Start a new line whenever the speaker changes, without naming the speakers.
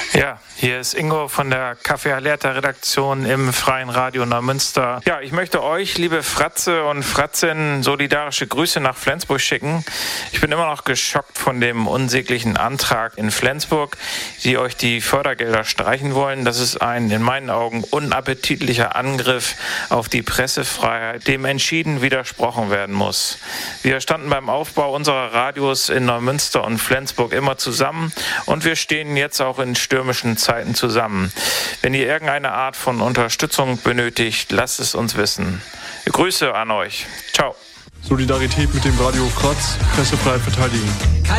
Ja, hier ist Ingo von der Café Alerta Redaktion im Freien Radio Neumünster. Ja, ich möchte euch, liebe Fratze und Fratzen, solidarische Grüße nach Flensburg schicken. Ich bin immer noch geschockt von dem unsäglichen Antrag in Flensburg, die euch die Fördergelder streichen wollen. Das ist ein in meinen Augen unappetitlicher Angriff auf die Pressefreiheit, dem entschieden widersprochen werden muss. Wir standen beim Aufbau unserer Radios in Neumünster und Flensburg immer zusammen und wir stehen jetzt auch in stürmischen Zeiten zusammen. Wenn ihr irgendeine Art von Unterstützung benötigt, lasst es uns wissen. Grüße an euch. Ciao.
Solidarität mit dem Radio Fratz, Pressefreiheit verteidigen.